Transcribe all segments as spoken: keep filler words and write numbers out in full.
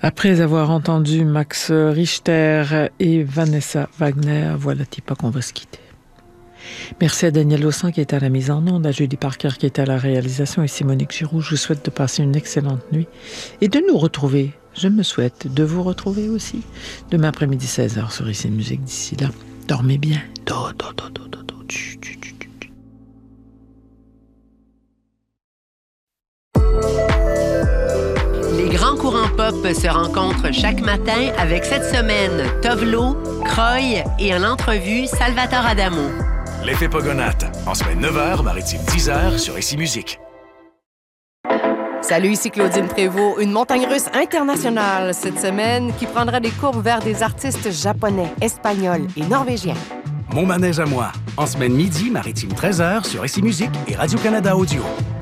Après avoir entendu Max Richter et Vanessa Wagner, voilà pas qu'on va se quitter. Merci à Daniel Laussan qui était à la mise en onde, à Julie Parker qui était à la réalisation et Simonique Giroux. Je vous souhaite de passer une excellente nuit et de nous retrouver. Je me souhaite de vous retrouver aussi demain après-midi seize heures sur Ici Musique. D'ici là, dormez bien. Do, do, do, do, do, do. Tch, tch, tch, tch. Les grands courants pop se rencontrent chaque matin avec cette semaine Tovlo, Croy et en entrevue Salvatore Adamo. L'effet Pogonate, en semaine neuf heures, maritime dix heures sur Ici Musique. Salut, ici Claudine Prévost, une montagne russe internationale cette semaine qui prendra des courbes vers des artistes japonais, espagnols et norvégiens. Mon manège à moi, en semaine midi, maritime treize heures sur Ici Musique et Radio-Canada Audio.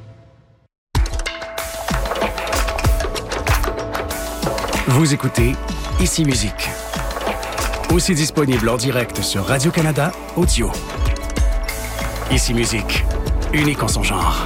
Vous écoutez Ici Musique. Aussi disponible en direct sur Radio-Canada Audio. Ici Musique, unique en son genre.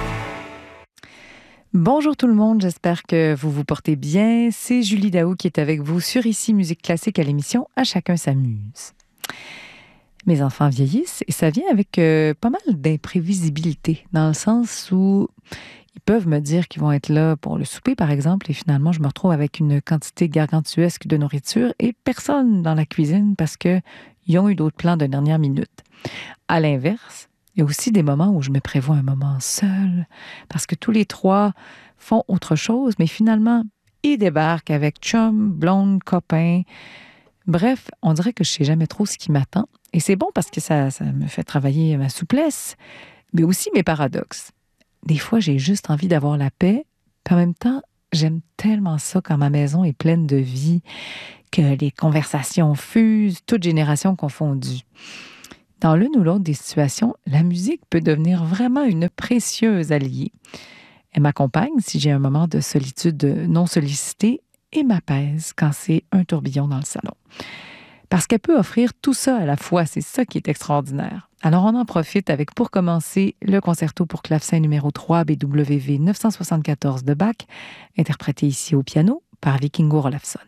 Bonjour tout le monde, j'espère que vous vous portez bien. C'est Julie Daou qui est avec vous sur Ici Musique Classique à l'émission À chacun s'amuse. Mes enfants vieillissent et ça vient avec euh, pas mal d'imprévisibilité, dans le sens où ils peuvent me dire qu'ils vont être là pour le souper, par exemple, et finalement, je me retrouve avec une quantité gargantuesque de nourriture et personne dans la cuisine parce qu'ils ont eu d'autres plans de dernière minute. À l'inverse, il y a aussi des moments où je me prévois un moment seul parce que tous les trois font autre chose, mais finalement, ils débarquent avec chum, blonde, copain. Bref, on dirait que je ne sais jamais trop ce qui m'attend. Et c'est bon parce que ça, ça me fait travailler ma souplesse, mais aussi mes paradoxes. Des fois, j'ai juste envie d'avoir la paix, puis en même temps, j'aime tellement ça quand ma maison est pleine de vie, que les conversations fusent, toutes générations confondues. Dans l'une ou l'autre des situations, la musique peut devenir vraiment une précieuse alliée. Elle m'accompagne si j'ai un moment de solitude non sollicitée et m'apaise quand c'est un tourbillon dans le salon. Parce qu'elle peut offrir tout ça à la fois, c'est ça qui est extraordinaire. Alors on en profite avec, pour commencer, le concerto pour clavecin numéro trois B W V neuf cent soixante-quatorze de Bach, interprété ici au piano par Vikingo Olafsson.